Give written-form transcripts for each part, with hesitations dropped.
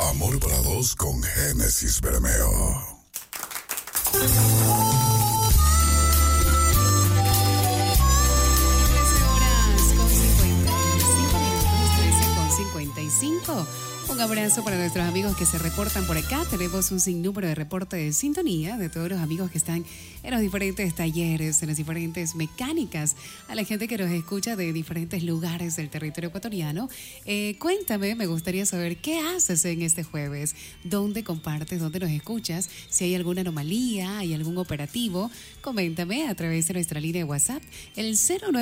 Amor para dos con Génesis Bermeo. 13:55. Un abrazo para nuestros amigos que se reportan por acá. Tenemos un sinnúmero de reporte de sintonía de todos los amigos que están en los diferentes talleres, en las diferentes mecánicas, a la gente que nos escucha de diferentes lugares del territorio ecuatoriano. Cuéntame, me gustaría saber qué haces en este jueves, dónde compartes, dónde nos escuchas, si hay alguna anomalía, hay algún operativo. Coméntame a través de nuestra línea de WhatsApp, el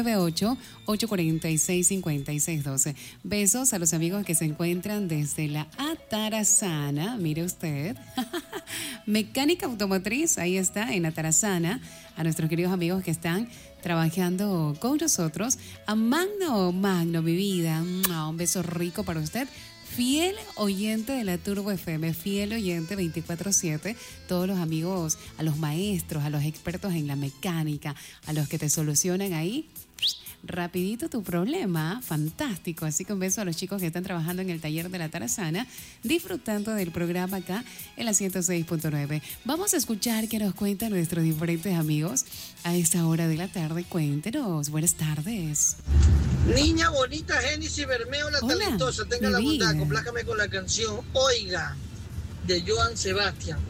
098-846-5612. Besos a los amigos que se encuentran desde la Atarazana, mire usted, mecánica automotriz, ahí está, en Atarazana, a nuestros queridos amigos que están trabajando con nosotros, a Magno, mi vida, un beso rico para usted. Fiel oyente de la Turbo FM, fiel oyente 24/7, todos los amigos, a los maestros, a los expertos en la mecánica, a los que te solucionan ahí rapidito tu problema, fantástico. Así que un beso a los chicos que están trabajando en el taller de la Tarazana, disfrutando del programa acá en la 106.9. Vamos a escuchar qué nos cuentan nuestros diferentes amigos a esta hora de la tarde. Cuéntenos, buenas tardes. Niña bonita, Génesis Bermeo, la talentosa, tenga la bondad, complájame con la canción Oiga, de Joan Sebastián.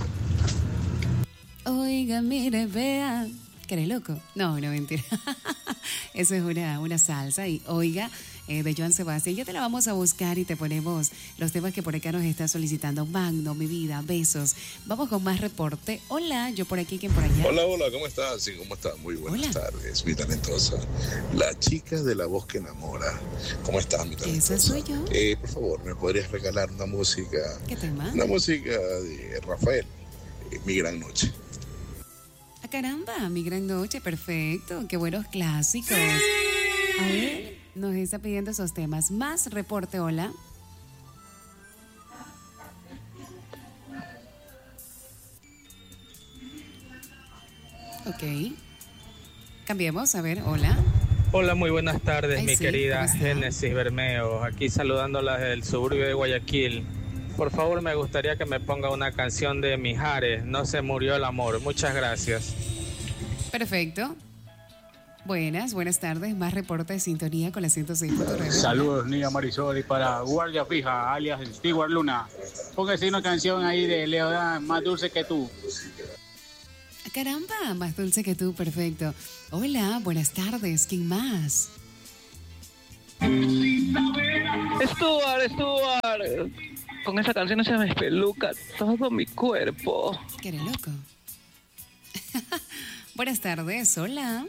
Oiga, mire, vea. ¿Que eres loco? No, mentira. Eso es una salsa. Y Oiga, de Joan Sebastián. Ya te la vamos a buscar y te ponemos los temas que por acá nos está solicitando. Magno, mi vida, besos. Vamos con más reporte. Hola, yo por aquí, ¿quién por allá? Hola, ¿cómo estás? Sí, ¿cómo estás? Muy buenas tardes, mi talentosa. La chica de la voz que enamora. ¿Cómo estás, mi talentosa? Esa soy yo. Por favor, ¿me podrías regalar una música? ¿Qué tema? Una música de Rafael, Mi Gran Noche. Caramba, Mi Gran Noche, perfecto, qué buenos clásicos. A ver, nos está pidiendo esos temas. Más reporte, hola. Ok. Cambiemos, a ver, hola. Hola, muy buenas tardes, mi querida Génesis Bermeo. Aquí saludándola desde el suburbio de Guayaquil. Por favor, me gustaría que me ponga una canción de Mijares, No se murió el amor. Muchas gracias. Perfecto. Buenas tardes. Más reporte de sintonía con la 106.9. Saludos, niña Marisol, y para Guardia Fija, alias Stewart Luna. Póngase una canción ahí de Leodán, Más dulce que tú. Caramba, Más dulce que tú, perfecto. Hola, buenas tardes. ¿Quién más? Stuart. Con esa canción se me espeluca todo mi cuerpo. ¿Qué eres loco? Buenas tardes, hola.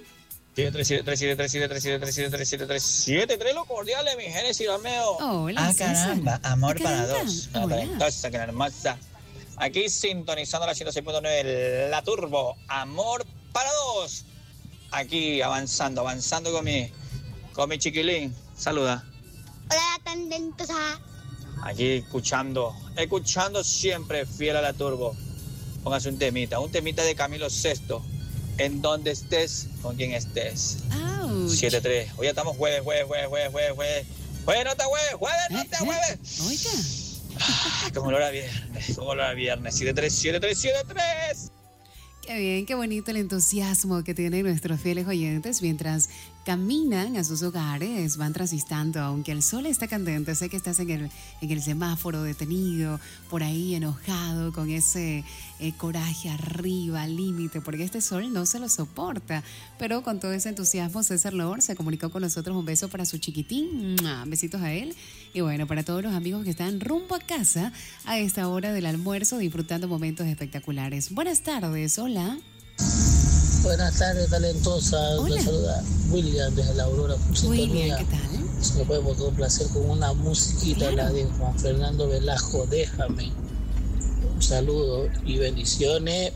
737 los cordiales, mi Génesis Bermeo. Hola, caramba, amor para caramba. dos. Talentosa, que hermosa. Aquí sintonizando la 106.9, la Turbo, amor para dos. Aquí avanzando con mi chiquilín. Saluda. Hola, talentosa. Aquí escuchando siempre fiel a la Turbo. Póngase un temita de Camilo VI. En donde estés, con quien estés. 7-3. Hoy estamos jueves. Jueves no te jueves. Oiga. Como olor a viernes. 7-3. Qué bien, qué bonito el entusiasmo que tienen nuestros fieles oyentes mientras caminan a sus hogares, van transitando, aunque el sol está candente. Sé que estás en el semáforo detenido, por ahí enojado, con ese coraje arriba, al límite, porque este sol no se lo soporta. Pero con todo ese entusiasmo, César Lor se comunicó con nosotros. Un beso para su chiquitín, besitos a él. Y bueno, para todos los amigos que están rumbo a casa a esta hora del almuerzo, disfrutando momentos espectaculares. Buenas tardes, hola. Buenas tardes, talentosa. Hola. Te saluda William desde la Aurora. William, ¿qué tal? Si me puede complacer con una musiquita, claro, la de Juan Fernando Velasco, Déjame. Un saludo y bendiciones.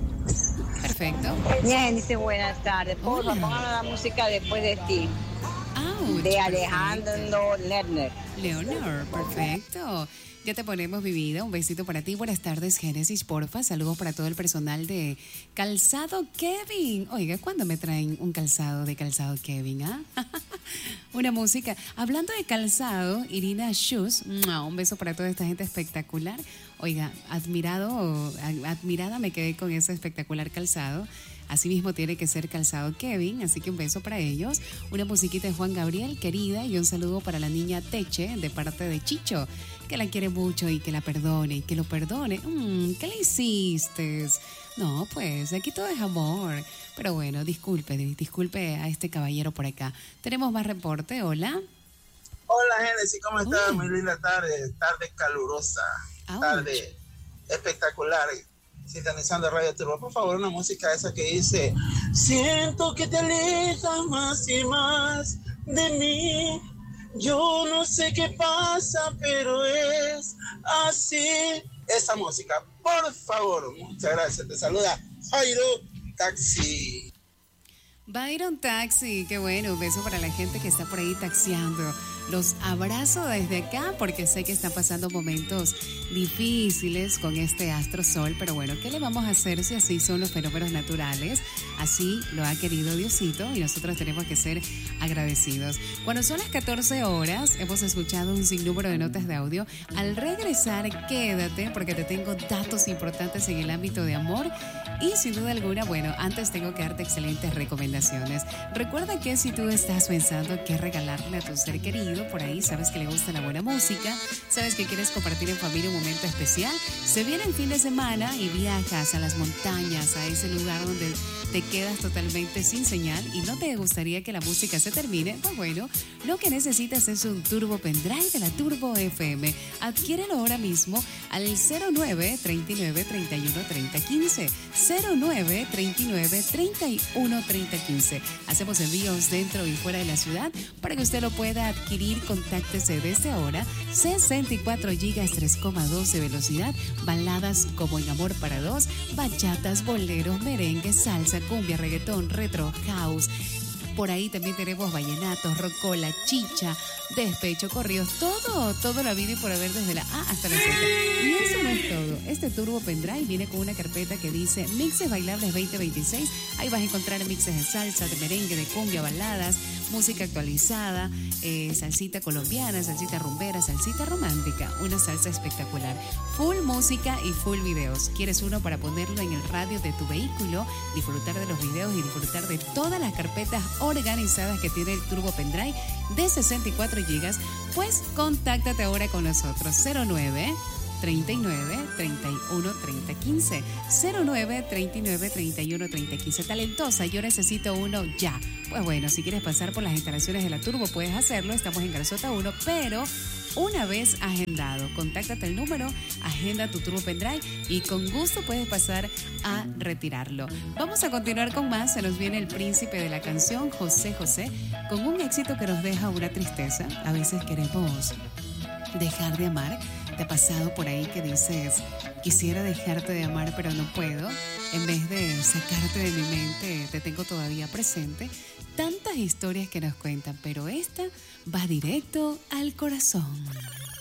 Perfecto. Bien, dice buenas tardes. Porfa, pónganos la música Después de ti. Ouch, de Alejandro Lerner. Leonor, perfecto. Ya te ponemos, mi vida. Un besito para ti. Buenas tardes, Génesis, porfa. Saludos para todo el personal de Calzado Kevin. Oiga, ¿cuándo me traen un calzado de Calzado Kevin? ¿Ah? Una música. Hablando de calzado, Irina Shoes. Un beso para toda esta gente espectacular. Oiga, admirada me quedé con ese espectacular calzado. Asimismo tiene que ser Calzado Kevin, así que un beso para ellos. Una musiquita de Juan Gabriel, querida, y un saludo para la niña Teche, de parte de Chicho, que la quiere mucho y que la perdone, y que lo perdone. ¿Qué le hiciste? No, pues aquí todo es amor. Pero bueno, disculpe a este caballero por acá. Tenemos más reporte, hola. Hola, Génesis, ¿cómo estás? Muy linda tarde, tarde calurosa, tarde espectacular. Sintonizando Radio Turbo, por favor, una música esa que dice: siento que te alejas más y más de mí. Yo no sé qué pasa, pero es así. Esa música, por favor, muchas gracias. Te saluda Jairo Taxi. Byron Taxi, qué bueno, un beso para la gente que está por ahí taxiando. Los abrazo desde acá porque sé que están pasando momentos difíciles con este astro sol, pero bueno, ¿qué le vamos a hacer si así son los fenómenos naturales? Así lo ha querido Diosito y nosotros tenemos que ser agradecidos. Cuando son las 14 horas, hemos escuchado un sinnúmero de notas de audio. Al regresar, quédate porque te tengo datos importantes en el ámbito de amor y sin duda alguna, bueno, antes tengo que darte excelentes recomendaciones. Recuerda que si tú estás pensando qué regalarle a tu ser querido, por ahí sabes que le gusta la buena música, sabes que quieres compartir en familia un momento especial, se viene el fin de semana y viajas a las montañas, a ese lugar donde te quedas totalmente sin señal y no te gustaría que la música se termine, pues bueno, lo que necesitas es un Turbo Pendrive de la Turbo FM. Adquiérelo ahora mismo al 09-39-31-3015, 09-39-31-3015. Hacemos envíos dentro y fuera de la ciudad. Para que usted lo pueda adquirir, contáctese desde ahora. 64 gigas, 3,2 de velocidad, baladas como En Amor para Dos, bachatas, boleros, merengue, salsa, cumbia, reggaetón, retro, house. Por ahí también tenemos vallenatos, rocola, chicha, despecho, corridos, todo lo habido y por haber desde la A hasta la Z. Y eso no es todo. Este Turbo Pendrive viene con una carpeta que dice Mixes Bailables 2026. Ahí vas a encontrar mixes de salsa, de merengue, de cumbia, baladas, música actualizada, salsita colombiana, salsita rumbera, salsita romántica, una salsa espectacular. Full música y full videos. ¿Quieres uno para ponerlo en el radio de tu vehículo, disfrutar de los videos y disfrutar de todas las carpetas organizadas que tiene el Turbo Pendrive de 64 gigas? Pues contáctate ahora con nosotros. 09-39-31-3015, 09-39-31-3015. Talentosa, yo necesito uno ya. Pues bueno, si quieres pasar por las instalaciones de la Turbo, puedes hacerlo. Estamos en Garzota 1, pero una vez agendado, contáctate el número, agenda tu Turbo Pendrive y con gusto puedes pasar a retirarlo. Vamos a continuar con más. Se nos viene el príncipe de la canción, José José, con un éxito que nos deja una tristeza. A veces queremos dejar de amar. ¿Te ha pasado por ahí que dices, quisiera dejarte de amar pero no puedo? En vez de sacarte de mi mente, te tengo todavía presente. Tantas historias que nos cuentan, pero esta va directo al corazón.